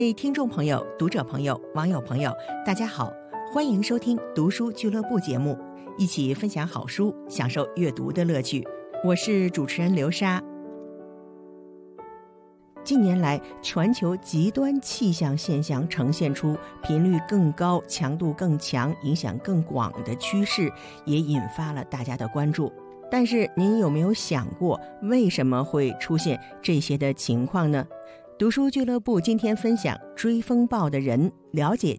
听众朋友、读者朋友、网友朋友，大家好，欢迎收听读书俱乐部节目，一起分享好书，享受阅读的乐趣。我是主持人刘莎。近年来，全球极端气象现象呈现出频率更高、强度更强、影响更广的趋势，也引发了大家的关注。但是您有没有想过，为什么会出现这些的情况呢？读书俱乐部今天分享追风暴的人，了解